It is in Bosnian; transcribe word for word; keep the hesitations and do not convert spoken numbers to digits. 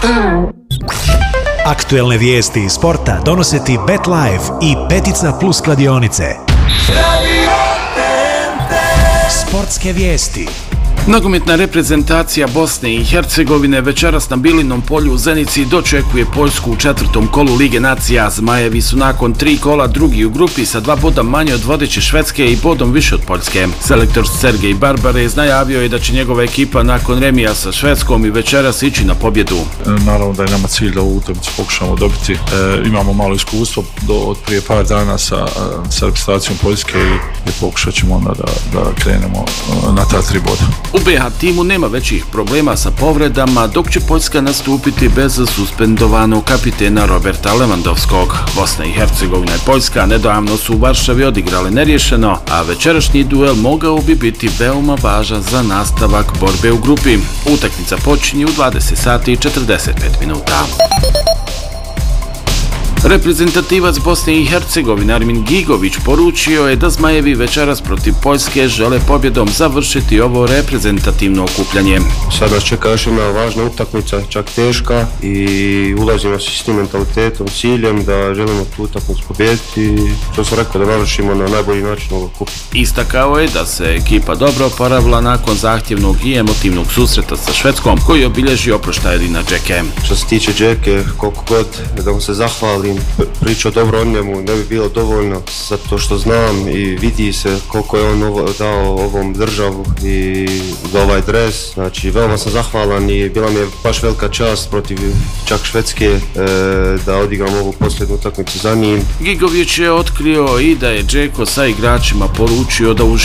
Aktuelne vijesti iz sporta donose ti BetLife i Petica Plus kladionice. Sportske vijesti. Nogometna reprezentacija Bosne i Hercegovine večeras na Bilinom polju u Zenici dočekuje Poljsku u četvrtom kolu Lige nacija. Zmajevi su nakon tri kola drugi u grupi sa dva boda manje od vodeće Švedske i bodom više od Poljske. Selektor Sergej Barbarez najavio je da će njegova ekipa nakon remija sa Švedskom i večeras ići na pobjedu. Naravno da je nama cilj da ovu utakmicu pokušamo dobiti. E, imamo malo iskustvo do, od prije par dana sa, sa reprezentacijom Poljske i, i pokušat ćemo onda da, da krenemo na ta tri boda. U be ha timu nema većih problema sa povredama, dok će Poljska nastupiti bez suspendovanog kapitena Roberta Lewandowskog. Bosna i Hercegovina i Poljska nedavno su u Varšavi odigrale neriješeno, a večerašnji duel mogao bi biti veoma važan za nastavak borbe u grupi. Utakmica počinje u dvadeset sati i četrdeset pet minuta. Reprezentativac Bosne i Hercegovine Armin Gigović poručio je da Zmajevi večeras protiv Poljske žele pobjedom završiti ovo reprezentativno okupljanje. Sad nas čeka još jedna važna utakmica, čak teška, i ulazimo s tim mentalitetom, ciljem da želimo tu utakmicu pobijediti i što sam rekao da navršimo na najbolji način ovog kupa. Istakao je da se ekipa dobro oporavila nakon zahtjevnog i emotivnog susreta sa Švedskom koji je obilježio oproštaj Edina Džeke. Što se tiče Džeke, koliko god da mu se zahvalim, pričao dobro o njemu ne bi bilo dovoljno, zato što znam i vidi se koliko je on ovo, dao ovom državu i za ovaj dres. Znači, veoma sam zahvalan i bila mi je baš velika čast protiv čak Švedske e, da odigram ovu posljednju utakmicu za njim. Gigović je otkrio i da je Džeko sa igračima poručio da